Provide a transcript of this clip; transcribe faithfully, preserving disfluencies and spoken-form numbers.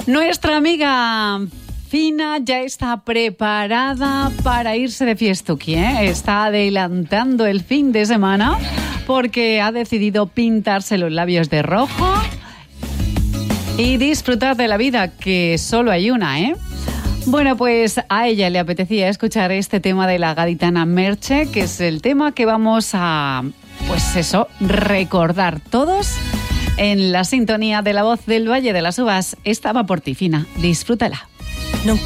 Nuestra amiga Fina ya está preparada para irse de fiestuki, ¿eh? Está adelantando el fin de semana porque ha decidido pintarse los labios de rojo y disfrutar de la vida, que solo hay una, ¿eh? Bueno, pues a ella le apetecía escuchar este tema de la gaditana Merche, que es el tema que vamos a, pues eso, recordar todos en la sintonía de La Voz del Valle de las Uvas. Estaba por ti, Fina. Disfrútala.